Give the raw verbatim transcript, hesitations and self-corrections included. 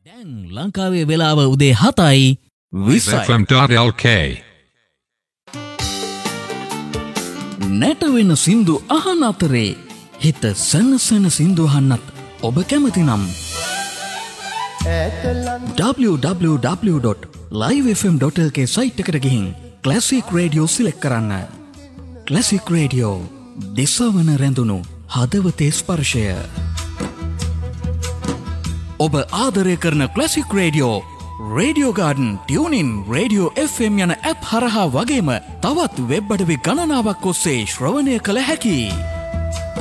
දැන් ලංකාවේ වෙලාව උදේ හතයි විසයි. නැටවෙන සින්දු අහන අතරේ හිත සනසන සින්දු අහන්නත් ඔබ කැමති නම් double-u double-u double-u dot live f m dot l k site එකට ගිහින් ක්ලාසික් රේඩියෝ සිලෙක්ට් කරන්න. ක්ලාසික් රේඩියෝ දිසවන රැඳුණු හදවතේ ස්පර්ශය. ඔබ ආදරය කරන classic radio, radio garden, tuning, radio F M යන ඇප් හරහා වගේම තවත් වෙබ් අඩවි ගණනාවක් ඔස්සේ ශ්‍රවණය කළ හැකියි.